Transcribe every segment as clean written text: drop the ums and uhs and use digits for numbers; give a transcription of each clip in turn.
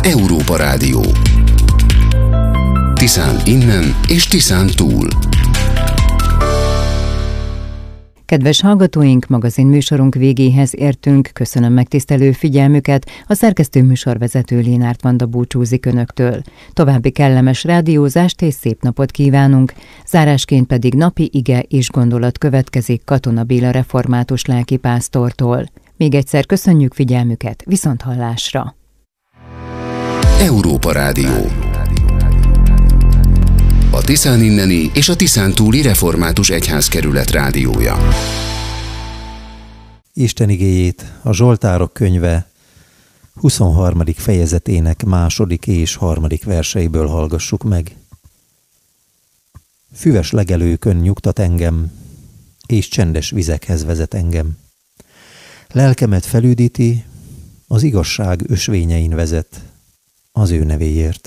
Európa Rádió. Tiszán innen és Tiszán túl. Kedves hallgatóink, magazin műsorunk végéhez értünk. Köszönöm megtisztelő figyelmüket. A szerkesztő műsorvezető Lénárt Vanda búcsúzik önöktől. További kellemes rádiózást és szép napot kívánunk. Zárásként pedig napi ige és gondolat következik Katona Béla református lelkipásztortól. Még egyszer köszönjük figyelmüket, viszonthallásra! Európa Rádió. A Tiszán inneni és a Tiszán túli református egyházkerület rádiója. Isten igéjét a Zsoltárok könyve 23. fejezetének 2. és 3. verseiből hallgassuk meg. Füves legelőkön nyugtat engem, és csendes vizekhez vezet engem. Lelkemet felüdíti, az igazság ösvényein vezet, az ő nevéért.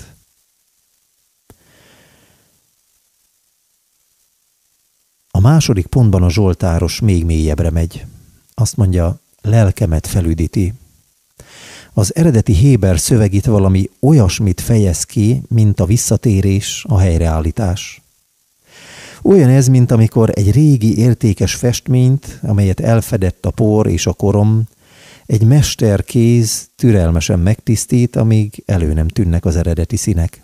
A második pontban a zsoltáros még mélyebbre megy. Azt mondja, lelkemet felüdíti. Az eredeti héber szöveg itt valami olyasmit fejez ki, mint a visszatérés, a helyreállítás. Olyan ez, mint amikor egy régi értékes festményt, amelyet elfedett a por és a korom, egy mesterkéz türelmesen megtisztít, amíg elő nem tűnnek az eredeti színek.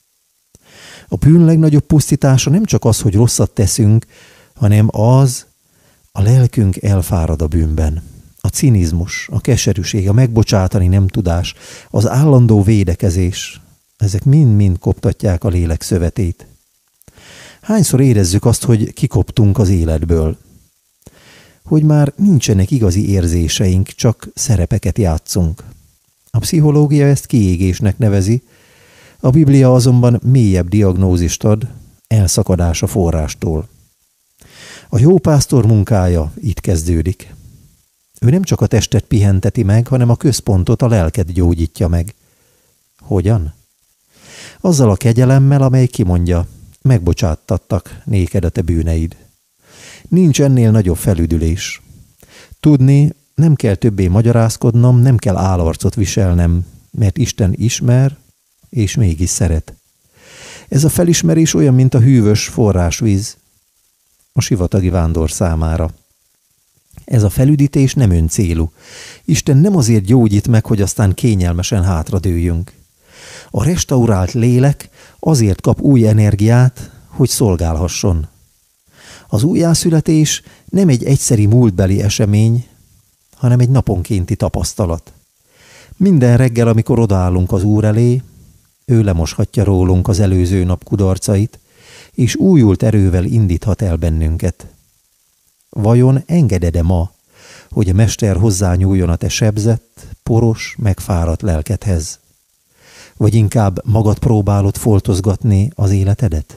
A bűn legnagyobb pusztítása nem csak az, hogy rosszat teszünk, hanem az, a lelkünk elfárad a bűnben. A cinizmus, a keserűség, a megbocsátani nem tudás, az állandó védekezés, ezek mind-mind koptatják a lélek szövetét. Hányszor érezzük azt, hogy kikoptunk az életből? Hogy már nincsenek igazi érzéseink, csak szerepeket játszunk. A pszichológia ezt kiégésnek nevezi, a Biblia azonban mélyebb diagnózist ad, elszakadás a forrástól. A jó pásztor munkája itt kezdődik. Ő nem csak a testet pihenteti meg, hanem a központot, a lelket gyógyítja meg. Hogyan? Azzal a kegyelemmel, amely kimondja, megbocsáttattak néked a te bűneid. Nincs ennél nagyobb felüdülés. Tudni, nem kell többé magyarázkodnom, nem kell álarcot viselnem, mert Isten ismer, és mégis szeret. Ez a felismerés olyan, mint a hűvös forrásvíz a sivatagi vándor számára. Ez a felüdítés nem öncélú. Isten nem azért gyógyít meg, hogy aztán kényelmesen hátradőljünk. A restaurált lélek azért kap új energiát, hogy szolgálhasson. Az újjászületés nem egy egyszeri múltbeli esemény, hanem egy naponkénti tapasztalat. Minden reggel, amikor odaállunk az Úr elé, ő lemoshatja rólunk az előző nap kudarcait, és újult erővel indíthat el bennünket. Vajon engeded-e ma, hogy a Mester hozzányúljon a te sebzett, poros, megfáradt lelkedhez? Vagy inkább magad próbálod foltozgatni az életedet?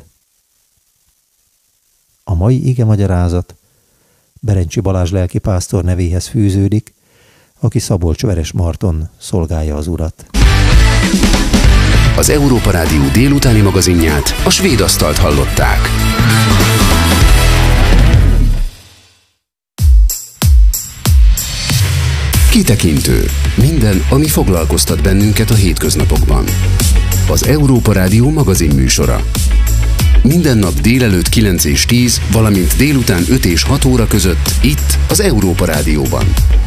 A mai igemagyarázat Berencsi Balázs lelkipásztor nevéhez fűződik, aki Szabolcs-Veres Marton szolgálja az Urat. Az Európa Rádió délutáni magazinját, a Svéd Asztalt hallották. Kitekintő. Minden, ami foglalkoztat bennünket a hétköznapokban. Az Európa Rádió magazin műsora. Minden nap délelőtt 9 és 10, valamint délután 5 és 6 óra között itt az Európa Rádióban.